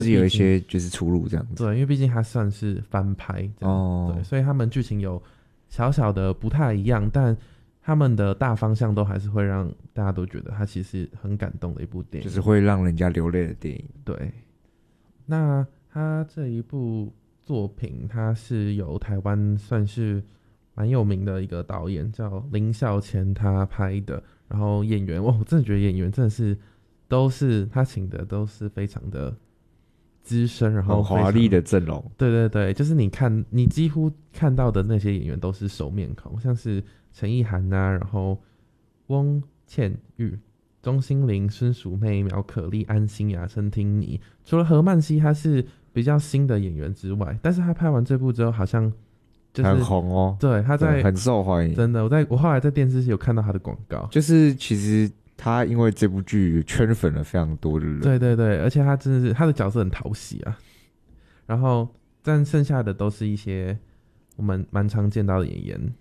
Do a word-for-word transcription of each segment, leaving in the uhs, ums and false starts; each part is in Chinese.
是有一些就是出入这样子。 对，因为毕竟它算是翻拍这样，哦，对，所以他们剧情有小小的不太一样，但他们的大方向都还是会让大家都觉得它其实很感动的一部电影， 就是会让人家流泪的电影。 对，那他这一部作品，它是由台湾算是蛮有名的一个导演叫林孝谦他拍的，然后演员，哇，我真的觉得演员真的是都是他请的都是非常的资深，然后华丽的阵容。 对对对，就是你看你几乎看到的那些演员都是熟面孔，像是陈意涵啊，然后翁倩玉、钟欣凌、孙淑媚、苗可丽、安心雅、陈婷妮，除了何曼希他是比较新的演员之外，但是他拍完这部之后好像就是很红哦。 对，他在很受欢迎， 真的。我在我后来在电视有看到他的广告， 就是其实他因为这部剧圈粉了非常多的人。 对对对，而且他真的是他的角色很讨喜啊。然后但剩下的都是一些我们蛮常见到的演员。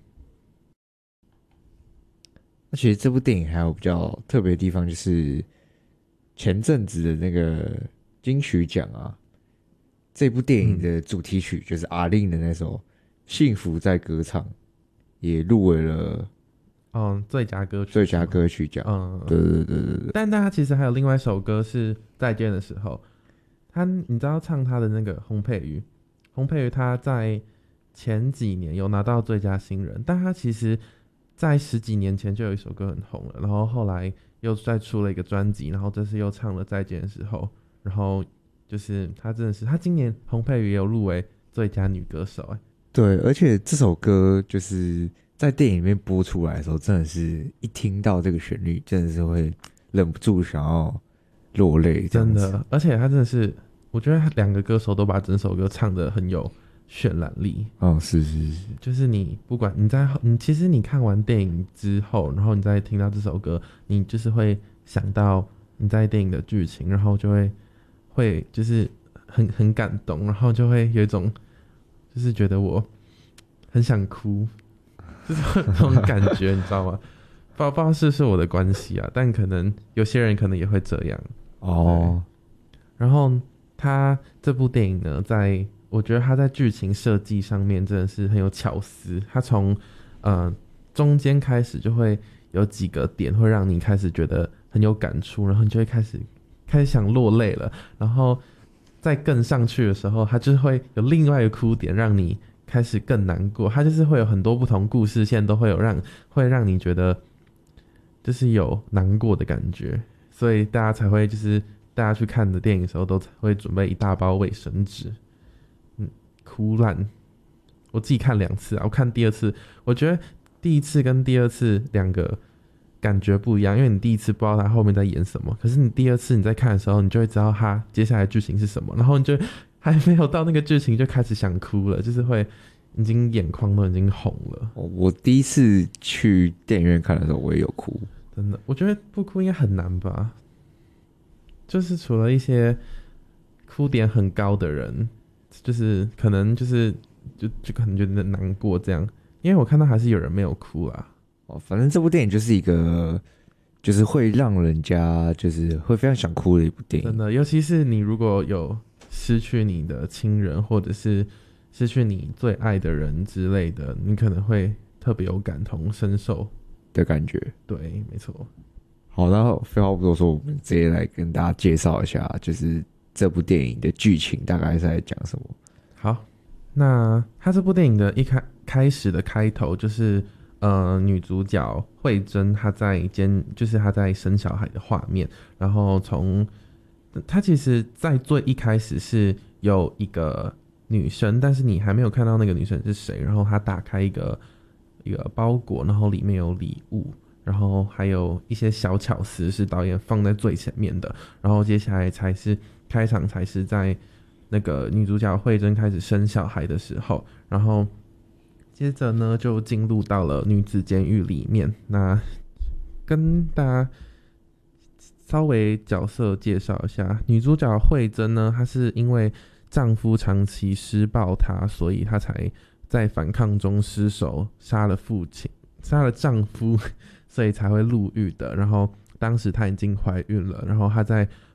那其实这部电影还有比较特别的地方，就是前阵子的那个金曲奖啊，这部电影的主题曲就是阿令的那首《幸福在歌唱》，也入围了嗯最佳歌曲最佳歌曲奖。嗯，对对对对对。 但但他其实还有另外一首歌是再见的时候，他你知道唱他的那个洪佩瑜，洪佩瑜他在前几年有拿到最佳新人，但他其实在十几年前就有一首歌很红了，然后后来又再出了一个专辑，然后这次又唱了再见的时候，然后就是他真的是他今年洪佩瑜也有入围最佳女歌手。欸， 对，而且这首歌就是在电影里面播出来的时候，真的是一听到这个旋律真的是会忍不住想要落泪， 真的。而且他真的是我觉得两个歌手都把整首歌唱得很有渲染力。 哦，是是是， 就是你不管你在你其实你看完电影之后，然后你再听到这首歌，你就是会想到你在电影的剧情，然后就会会就是很很感动，然后就会有一种就是觉得我很想哭，就是那种感觉你知道吗？不知道是不是我的关系啊，但可能有些人可能也会这样哦。然后他这部电影呢，在我觉得他在剧情设计上面真的是很有巧思。他从呃中间开始就会有几个点会让你开始觉得很有感触，然后你就会开始开始想落泪了。然后再更上去的时候，他就会有另外一个哭点让你开始更难过。他就是会有很多不同故事线都会有让会让你觉得就是有难过的感觉，所以大家才会就是大家去看的电影的时候都会准备一大包卫生纸。嗯，哭烂。我自己看两次啊，我看第二次，我觉得第一次跟第二次两个感觉不一样，因为你第一次不知道他后面在演什么，可是你第二次你在看的时候，你就会知道他接下来剧情是什么，然后你就还没有到那个剧情就开始想哭了，就是会已经眼眶都已经红了。 我第一次去电影院看的时候，我也有哭。 真的，我觉得不哭应该很难吧？就是除了一些哭点很高的人，就是可能就是就就可能觉得难过这样，因为我看到还是有人没有哭啦。 哦，反正这部电影就是一个，就是会让人家就是会非常想哭的一部电影。 真的，尤其是你如果有失去你的亲人，或者是失去你最爱的人之类的，你可能会特别有感同身受的感觉。 对，没错。 好，然后废话不多说，我们直接来跟大家介绍一下，就是这部电影的剧情大概是在讲什么。 好，那他这部电影的一开开始的开头就是呃女主角慧珍她在监就是她在生小孩的画面，然后从她其实在最一开始是有一个女生，但是你还没有看到那个女生是谁，然后她打开一个一个包裹，然后里面有礼物，然后还有一些小巧思是导演放在最前面的，然后接下来才是开场，才是在那个女主角慧珍开始生小孩的时候，然后接着呢就进入到了女子监狱里面。那跟大家稍微角色介绍一下，女主角慧珍呢，她是因为丈夫长期施暴她，所以她才在反抗中失手杀了父亲，杀了丈夫，所以才会入狱的。然后当时她已经怀孕了，然后她在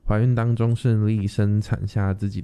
怀孕当中顺利生产下自己